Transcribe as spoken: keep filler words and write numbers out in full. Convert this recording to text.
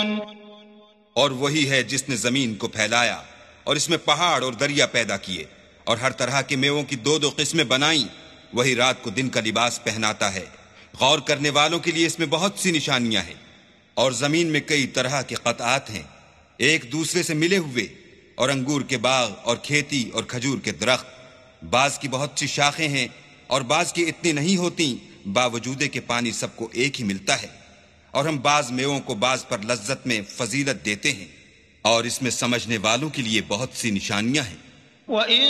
और वही है जिसने जमीन को फैलाया और इसमें पहाड़ और दरिया पैदा किए और हर तरह के मेवों की दो दो किस्में बनाई। वही रात को दिन का लिबास पहनाता है। गौर करने वालों के लिए इसमें बहुत सी निशानियां हैं। और जमीन में कई तरह के कतआत हैं, एक दूसरे से मिले हुए, और अंगूर के बाग और खेती और खजूर के दरख्त। बाज की बहुत सी शाखें हैं और बाज की इतनी नहीं होती, बावजूद के पानी सबको एक ही मिलता है। और हम बाज मेवों को बाज पर लज्जत में फजीलत देते हैं। और इसमें समझने वालों के लिए बहुत सी निशानियां हैं।